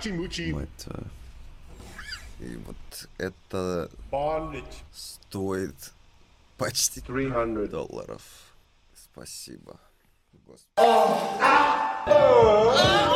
Мать твою. И вот это стоит почти $300. Спасибо. Господи.